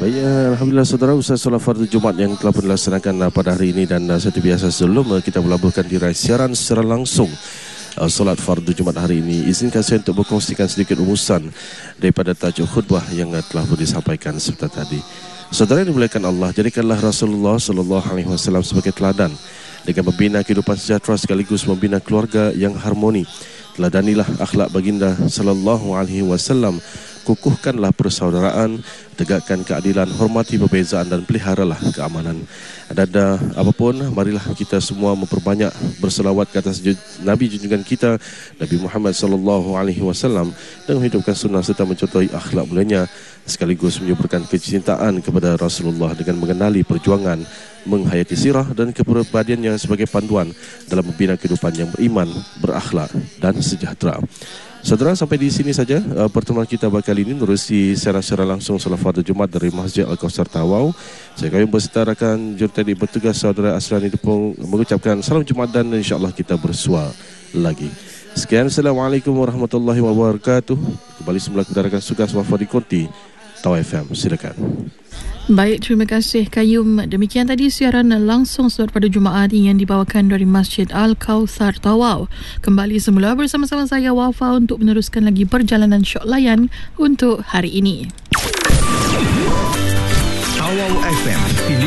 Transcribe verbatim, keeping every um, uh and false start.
Baik, Alhamdulillah saudara, usai solat fardu Jumaat yang telah pun dilaksanakan pada hari ini, dan seperti biasa sebelum kita melaburkan tirai siaran secara langsung uh, solat fardu Jumaat hari ini, izinkan saya untuk berkongsikan sedikit rumusan daripada tajuk khutbah yang telah pun disampaikan sebentar tadi. Saudara yang dimuliakan Allah, jadikanlah Rasulullah sallallahu alaihi wasallam sebagai teladan dengan membina kehidupan sejahtera sekaligus membina keluarga yang harmoni. Teladanilah akhlak baginda sallallahu alaihi wasallam, kukuhkanlah persaudaraan, tegakkan keadilan, hormati perbezaan dan peliharalah keamanan. Ada apapun, marilah kita semua memperbanyak berselawat ke atas Nabi junjungan kita Nabi Muhammad sallallahu alaihi wasallam dan menghidupkan sunnah serta mencontohi akhlak mulianya, sekaligus menyuburkan kecintaan kepada Rasulullah dengan mengenali perjuangan, menghayati sirah dan kepribadiannya sebagai panduan dalam membina kehidupan yang beriman, berakhlak dan sejahtera. Saudara, sampai di sini saja uh, pertemuan kita kali ini menerusi secara langsung solat fardu Jumaat dari Masjid Al-Kausar Tawau. Saya kami berserta rakan jurutadi bertugas saudara Asrani Depong mengucapkan salam Jumaat dan insya-Allah kita bersua lagi. Sekian, Assalamualaikum warahmatullahi wabarakatuh. Kembali semula kepada rakan tugas Wafat di Konti Tawau F M. Silakan. Baik, terima kasih Kayum. Demikian tadi siaran langsung solat pada Jumaat yang dibawakan dari Masjid Al-Kausar Tawau. Kembali semula bersama-sama saya Wafa untuk meneruskan lagi perjalanan syok layan untuk hari ini. Tawau F M